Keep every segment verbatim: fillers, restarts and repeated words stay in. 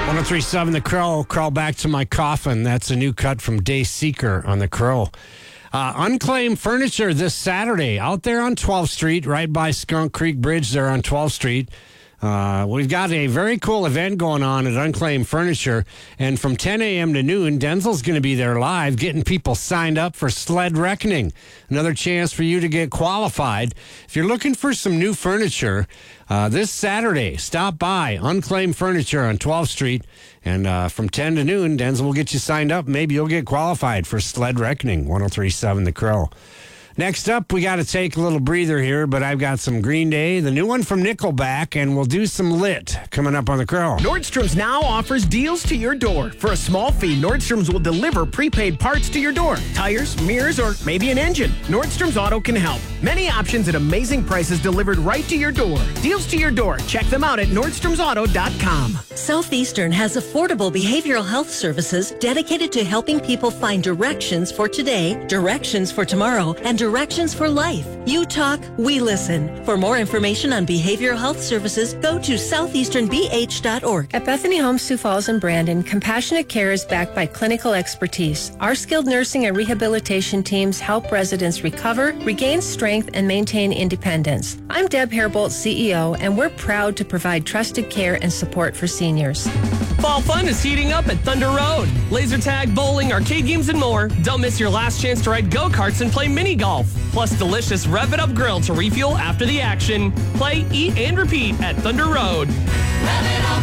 one oh three point seven The Crow, Crawl Back to My Coffin. That's a new cut from Day Seeker on The Crow. Uh, Unclaimed Furniture this Saturday out there on twelfth Street, right by Skunk Creek Bridge there on twelfth Street. Uh, we've got a very cool event going on at Unclaimed Furniture, and from ten a.m. to noon, Denzel's going to be there live getting people signed up for Sled Reckoning. Another chance for you to get qualified. If you're looking for some new furniture, uh, this Saturday, stop by Unclaimed Furniture on twelfth Street, and uh, from ten to noon, Denzel will get you signed up. Maybe you'll get qualified for Sled Reckoning, one oh three point seven The Crow. Next up, we got to take a little breather here, but I've got some Green Day, the new one from Nickelback, and we'll do some Lit coming up on The Crow. Nordstrom's now offers deals to your door. For a small fee, Nordstrom's will deliver prepaid parts to your door. Tires, mirrors, or maybe an engine. Nordstrom's Auto can help. Many options at amazing prices delivered right to your door. Deals to your door. Check them out at Nordstroms Auto dot com. Southeastern has affordable behavioral health services dedicated to helping people find directions for today, directions for tomorrow, and directions for life. You talk, we listen. For more information on behavioral health services, go to southeastern b h dot org. At Bethany Homes Sioux Falls and Brandon, compassionate care is backed by clinical expertise. Our skilled nursing and rehabilitation teams help residents recover, regain strength, and maintain independence. I'm Deb Hairbolt, C E O, and we're proud to provide trusted care and support for seniors. Fall fun is heating up at Thunder Road. Laser tag, bowling, arcade games, and more. Don't miss your last chance to ride go-karts and play mini golf. Plus delicious Rev It Up grill to refuel after the action. Play, eat, and repeat at Thunder Road. Rev it up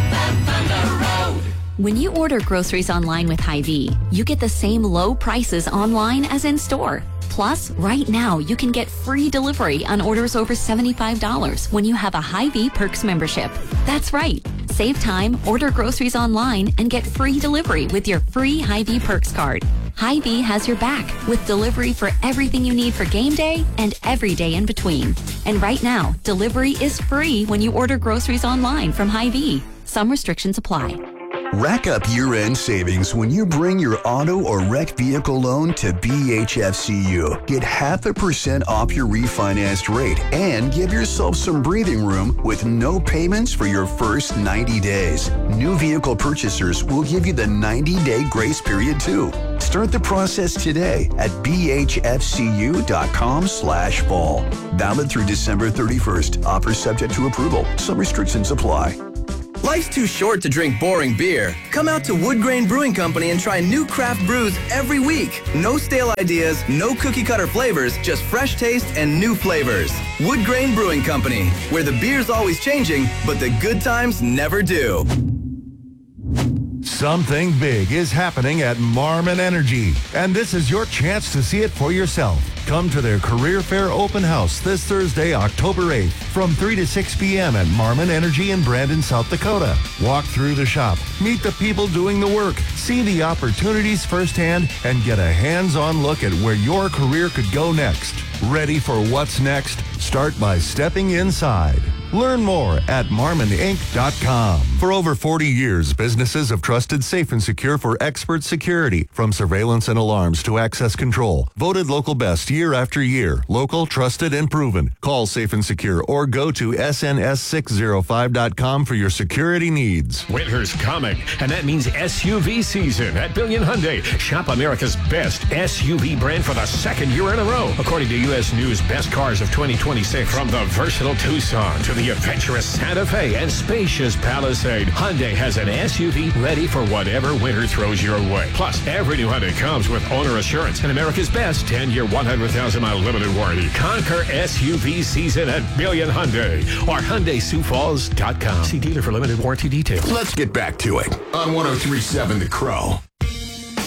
at Thunder Road. When you order groceries online with Hy-Vee, you get the same low prices online as in store. Plus, right now, you can get free delivery on orders over seventy-five dollars when you have a Hy-Vee Perks membership. That's right. Save time, order groceries online, and get free delivery with your free Hy-Vee Perks card. Hy-Vee has your back with delivery for everything you need for game day and every day in between. And right now, delivery is free when you order groceries online from Hy-Vee. Some restrictions apply. Rack up year-end savings when you bring your auto or wrecked vehicle loan to B H F C U. Get half a percent off your refinanced rate and give yourself some breathing room with no payments for your first ninety days. New vehicle purchasers will give you the ninety-day grace period too. Start the process today at b h f c u dot com slash fall. Valid through December thirty-first. Offer subject to approval. Some restrictions apply. Life's too short to drink boring beer. Come out to Wood Grain Brewing Company and try new craft brews every week. No stale ideas, no cookie-cutter flavors, just fresh taste and new flavors. Wood Grain Brewing Company, where the beer's always changing, but the good times never do. Something big is happening at Marmon Energy, and this is your chance to see it for yourself. Come to their Career Fair Open House this Thursday, October eighth, from three to six p.m. at Marmon Energy in Brandon, South Dakota. Walk through the shop, meet the people doing the work, see the opportunities firsthand, and get a hands-on look at where your career could go next. Ready for what's next? Start by stepping inside. Learn more at marmon inc dot com. For over forty years, businesses have trusted Safe and Secure for expert security, from surveillance and alarms to access control. Voted local best year after year. Local, trusted, and proven. Call Safe and Secure or go to s n s six oh five dot com for your security needs. Winter's coming, and that means S U V season at Billion Hyundai. Shop America's best S U V brand for the second year in a row. According to U S News Best Cars of twenty twenty-six, from the versatile Tucson to the adventurous Santa Fe and spacious Palisade, Hyundai has an S U V ready for whatever winter throws your way. Plus, every new Hyundai comes with owner assurance and America's best ten-year, one hundred thousand mile limited warranty. Conquer S U V season at Billion Hyundai or Hyundai Sioux Falls dot com. See dealer for limited warranty details. Let's get back to it on one oh three point seven The Crow.